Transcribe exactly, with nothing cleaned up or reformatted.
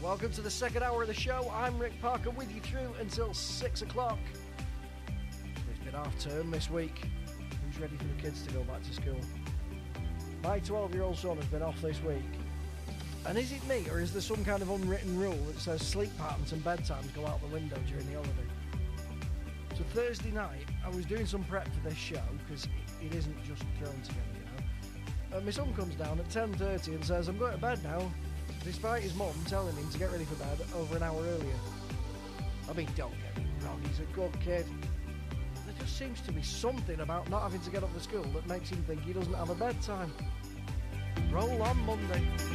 Welcome to the second hour of the show. I'm Rick Parker with you through until six o'clock. It's been half term this week. Who's ready for the kids to go back to school? My twelve-year-old son has been off this week. And is it me, or is there some kind of unwritten rule that says sleep patterns and bedtimes go out the window during the holiday? So Thursday night, I was doing some prep for this show, because it isn't just thrown together, you know. And my son comes down at ten thirty and says, I'm going to bed now, despite his mum telling him to get ready for bed over an hour earlier. I mean, don't get me wrong, he's a good kid. There just seems to be something about not having to get up for school that makes him think he doesn't have a bedtime. Roll on Monday.